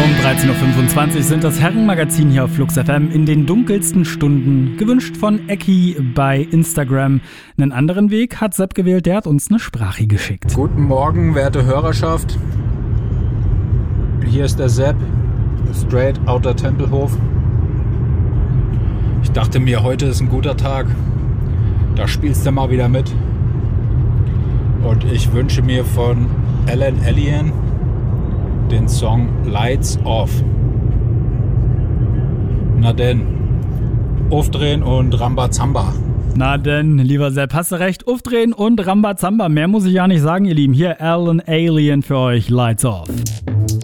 13.25 Uhr sind das Herrenmagazin hier auf Flux FM in den dunkelsten Stunden. Gewünscht von Ecki bei Instagram. Einen anderen Weg hat Sepp gewählt, der hat uns eine Sprache geschickt. Guten Morgen, werte Hörerschaft. Hier ist der Sepp, straight outer Tempelhof. Ich dachte mir, heute ist ein guter Tag. Da spielst du mal wieder mit. Und ich wünsche mir von Alan Alien den Song Lights Off. Na denn, aufdrehen und Rambazamba. Na denn, lieber Sepp, hast du recht, aufdrehen und Rambazamba. Mehr muss ich ja nicht sagen, ihr Lieben. Hier Alan Alien für euch, Lights Off.